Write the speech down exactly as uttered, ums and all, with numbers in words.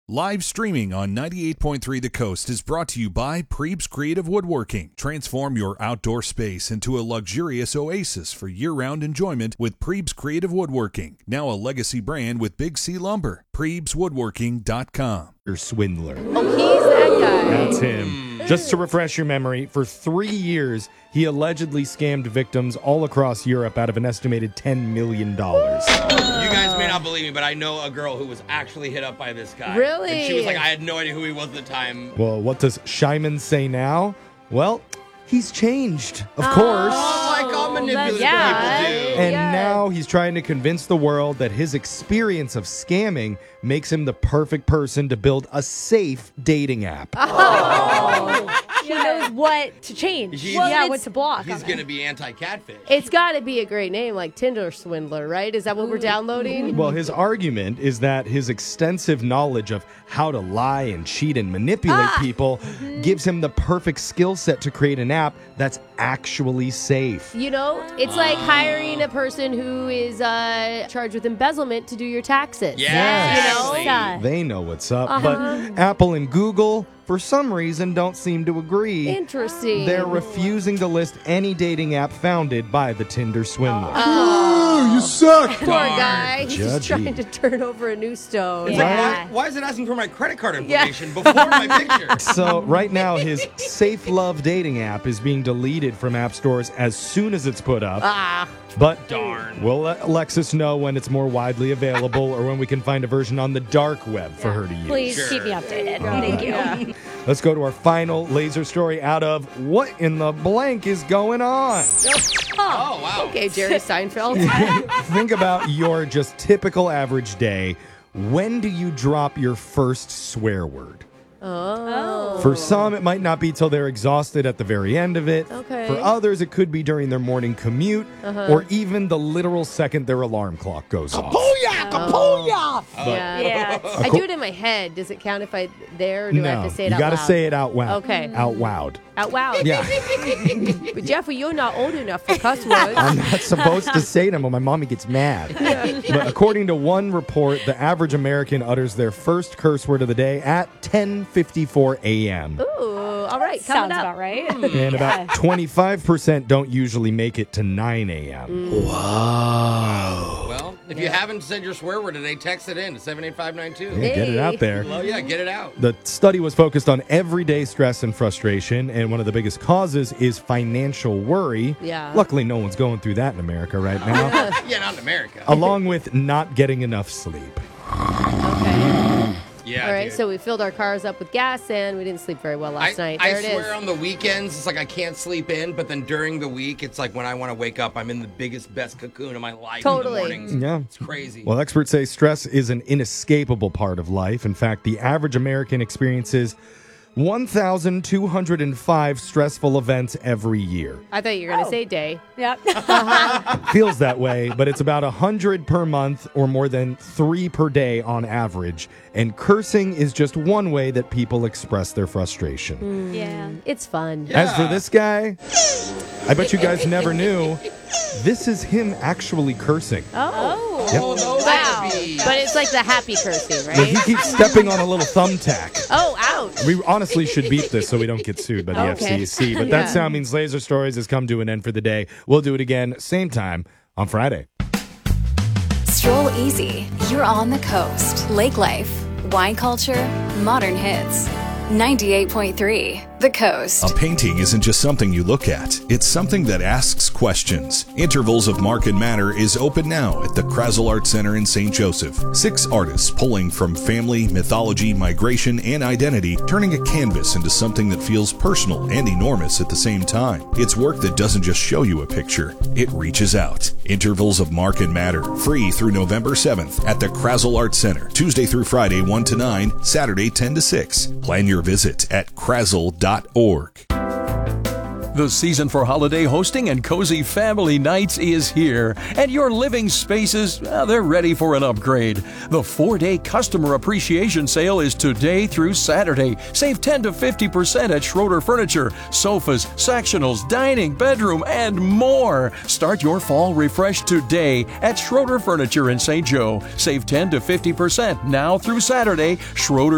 Live streaming on ninety-eight point three The Coast is brought to you by Prebes Creative Woodworking. Transform your outdoor space into a luxurious oasis for year-round enjoyment with Prebes Creative Woodworking. Now a legacy brand with Big C Lumber. Prebes Woodworking dot com. Swindler. Oh, he's that guy. That's him. Just to refresh your memory, for three years, he allegedly scammed victims all across Europe out of an estimated ten million dollars. You guys may not believe me, but I know a girl who was actually hit up by this guy. Really? And she was like, I had no idea who he was at the time. Well, what does Shyman say now? Well, he's changed, of course. Oh, like all manipulative yeah. people do. And Yeah. now he's trying to convince the world that his experience of scamming makes him the perfect person to build a safe dating app. He knows what to change. He's- yeah, it's- what to block. He's on going to it. be anti-catfish. It's got to be a great name, like Tinder Swindler, right? Is that what we're downloading? Well, his argument is that his extensive knowledge of how to lie and cheat and manipulate people gives him the perfect skill set to create an app that's actually safe. You know, it's like hiring a person who is uh, charged with embezzlement to do your taxes. Yeah, You know? exactly. Uh, They know what's up, but Apple and Google, for some reason, don't seem to agree. Interesting. They're refusing to list any dating app founded by the Tinder swindler. You suck. Poor guy. He's just Judgy. trying to turn over a new stone. It's like, Yeah. why, why is it asking for my credit card information before my picture? So right now, his Safe Love dating app is being deleted from app stores as soon as it's put up. Ah. But Darn. we'll let Alexis know when it's more widely available or when we can find a version on the dark web for her to use. Please Sure. keep me updated. Thank you. Let's go to our final laser story out of What in the Blank is Going On? Oh, wow. Okay, Jerry Seinfeld. Think about your just typical average day. When do you drop your first swear word? Oh. For some, it might not be till they're exhausted at the very end of it. Okay. For others, it could be during their morning commute or even the literal second their alarm clock goes off. Booyah! Kapuya! Yeah. Yeah. I do it in my head. Does it count if I there or do I No, have to say it you out gotta loud? say it out loud. Okay. Out loud. Out loud. Yeah. But Jeffrey, you're not old enough for cuss words. I'm not supposed to say them, but my mommy gets mad. But according to one report, the average American utters their first curse word of the day at ten fifty-four a.m. Ooh, all right. Sounds Coming up. about right. And about twenty-five percent don't usually make it to nine a.m. Well, if you haven't said your swear word today, text it in to seven eight five nine two. Yeah, get it out there. Well, yeah, get it out. The study was focused on everyday stress and frustration, and one of the biggest causes is financial worry. Yeah. Luckily, no one's going through that in America right now, Yeah, not in America. along with not getting enough sleep. Okay. Yeah, All right. dude. So we filled our cars up with gas and we didn't sleep very well last I, night. I There it swear is. on the weekends, it's like I can't sleep in, but then during the week, it's like when I want to wake up, I'm in the biggest, best cocoon of my life Totally. in the mornings. Yeah. It's crazy. Well, experts say stress is an inescapable part of life. In fact, the average American experiences one thousand two hundred five stressful events every year. I thought you were going to say day. Yep. Feels that way, but it's about one hundred per month or more than three per day on average. And cursing is just one way that people express their frustration. yeah. It's fun. As for this guy, I bet you guys never knew, this is him actually cursing. Oh. Yep. Oh, no, Wow. that'd be- But it's like the happy cursing, But right? he keeps stepping on a little thumbtack. Oh, ouch. We honestly should beat this so we don't get sued by the Okay. F C C. But that Yeah. sound means Laser Stories has come to an end for the day. We'll do it again, same time on Friday. Stroll easy. You're on the coast. Lake life, wine culture, modern hits. ninety-eight point three The Coast. A painting isn't just something you look at. It's something that asks questions. Intervals of Mark and Matter is open now at the Krazel Art Center in Saint Joseph. Six artists pulling from family, mythology, migration, and identity, turning a canvas into something that feels personal and enormous at the same time. It's work that doesn't just show you a picture. It reaches out. Intervals of Mark and Matter, free through November seventh at the Krazel Art Center, Tuesday through Friday one to nine, Saturday ten to six. Plan your visit at krazel dot org. The season for holiday hosting and cozy family nights is here, and your living spaces, well, they're ready for an upgrade. The four-day customer appreciation sale is today through Saturday. Save ten to fifty percent at Schroeder Furniture, sofas, sectionals, dining, bedroom, and more. Start your fall refresh today at Schroeder Furniture in Saint Joe. Save ten to fifty percent now through Saturday. Schroeder